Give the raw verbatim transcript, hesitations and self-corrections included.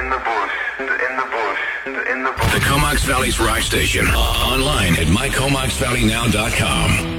in the bush, in the bush, in the bush. The Comox Valley's rock station. Online at my comox valley now dot com.